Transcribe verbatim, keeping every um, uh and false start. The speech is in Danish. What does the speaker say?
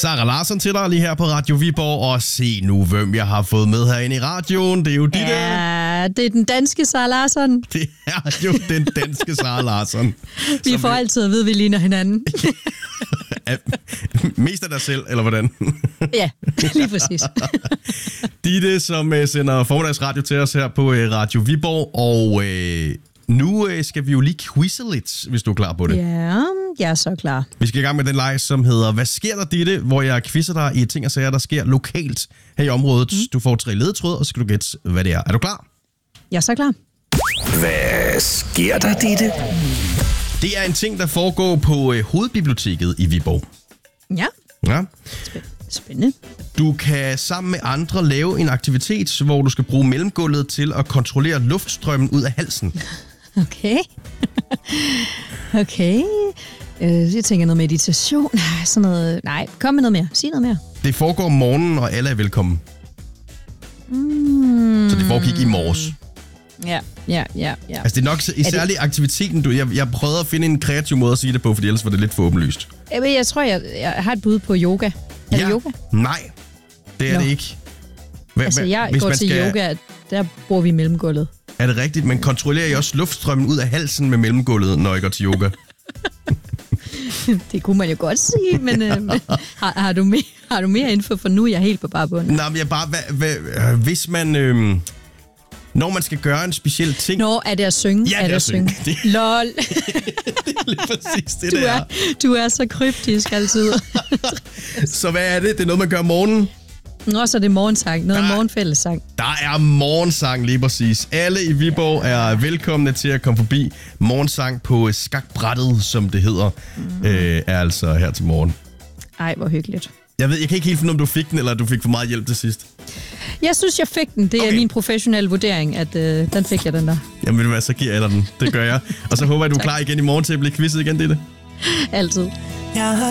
Sara Larsson til dig lige her på Radio Viborg, og se nu, hvem jeg har fået med herinde i radioen. Det er jo Ditte. Ja, det er den danske Sara Larsson. Det er jo den danske Sara Larsson. Vi får altid at vide, at vi ligner hinanden. Mest af dig selv, eller hvordan? Ja, lige præcis. Ditte, som uh, sender formiddagsradio til os her på uh, Radio Viborg, og uh, nu uh, skal vi jo lige quizze lidt, hvis du er klar på det. Ja, jeg er så klar. Vi skal i gang med den leg, som hedder Hvad sker der, Ditte? Hvor jeg quizzer dig i ting og sager, der sker lokalt her i området. Mm. Du får tre ledetråd, og så skal du gætte, hvad det er. Er du klar? Jeg er så klar. Hvad sker der, Ditte? Det er en ting, der foregår på uh, hovedbiblioteket i Viborg. Ja. Ja. Spændende. Du kan sammen med andre lave en aktivitet, hvor du skal bruge mellemgulvet til at kontrollere luftstrømmen ud af halsen. Okay. Okay. Øh, jeg tænker noget meditation. Sådan noget. Nej, kom med noget mere. Sig noget mere. Det foregår om morgenen, og alle er velkommen. Mm. Så det foregik i morges. Ja, ja, ja, ja. Altså det er nok i særlig aktiviteten, du, jeg, jeg prøvede at finde en kreativ måde at sige det på, fordi ellers var det lidt for åbenlyst. Jeg, jeg tror, jeg, jeg har et bud på yoga. Er ja. det yoga? Nej, det er Nå. det ikke. Hva, altså jeg hvis går man til skal... yoga, der bruger vi mellemgulvet. Er det rigtigt? Men kontrollerer I også luftstrømmen ud af halsen med mellemgulvet, når I går til yoga? Det kunne man jo godt sige, men øh, har, har, du mere, har du mere info, for nu er jeg helt på bare bunden? Nej, men jeg bare... Hvad, hvad, hvis man... Øh, når man skal gøre en speciel ting... Nå, er det at synge? Ja, det er at synge. synge. Lol. Det er lige præcis det, du det er. er. Du er så kryptisk altid. Så hvad er det? Det er noget, man gør om morgenen? Nå, så er det morgensang. Noget Der- morgenfællessang. Der er morgensang lige præcis. Alle i Viborg er velkomne til at komme forbi. Morgensang på skakbrættet, som det hedder, mm. øh, er altså her til morgen. Ej, hvor hyggeligt. Jeg ved, jeg kan ikke helt finde, om du fik den, eller du fik for meget hjælp til sidst. Jeg synes, jeg fik den. Det er Okay. min professionelle vurdering, at øh, den fik jeg, den der. Jamen ved du hvad, så giver jeg dig den. Det gør jeg. Og så håber jeg, du er klar igen i morgen til at blive quizzet igen, det er det. Altid. Jeg har